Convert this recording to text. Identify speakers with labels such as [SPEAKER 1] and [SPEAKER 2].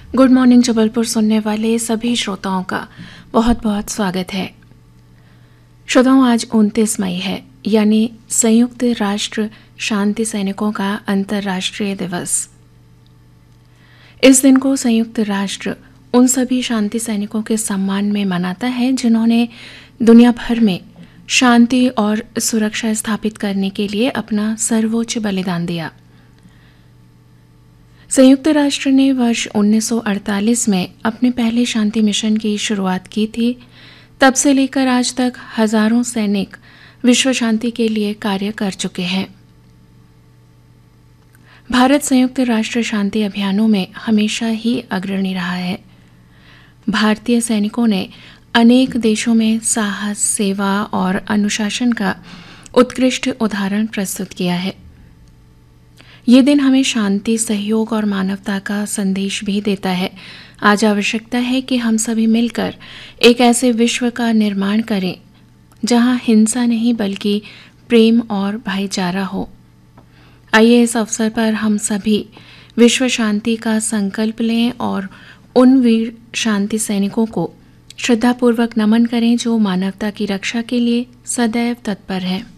[SPEAKER 1] Good morning Jabalpur सुनने वाले सभी श्रोताओं का बहुत बहुत स्वागत है। श्रोताओं, आज 29 मई है, यानी संयुक्त राष्ट्र शांति सैनिकों का अंतर्राष्ट्रीय दिवस। इस दिन को संयुक्त राष्ट्र उन सभी शांति सैनिकों के सम्मान में मनाता है जिन्होंने दुनिया भर में शांति और सुरक्षा स्थापित करने के लिए अपना सर्वोच्च बलिदान दिया। संयुक्त राष्ट्र ने वर्ष 1948 में अपने पहले शांति मिशन की शुरुआत की थी। तब से लेकर आज तक हजारों सैनिक विश्व शांति के लिए कार्य कर चुके हैं। भारत संयुक्त राष्ट्र शांति अभियानों में हमेशा ही अग्रणी रहा है। भारतीय सैनिकों ने अनेक देशों में साहस, सेवा और अनुशासन का उत्कृष्ट उदाहरण प्रस्तुत किया है। ये दिन हमें शांति, सहयोग और मानवता का संदेश भी देता है। आज आवश्यकता है कि हम सभी मिलकर एक ऐसे विश्व का निर्माण करें जहां हिंसा नहीं बल्कि प्रेम और भाईचारा हो। आइए इस अवसर पर हम सभी विश्व शांति का संकल्प लें और उन वीर शांति सैनिकों को श्रद्धापूर्वक नमन करें जो मानवता की रक्षा के लिए सदैव तत्पर हैं।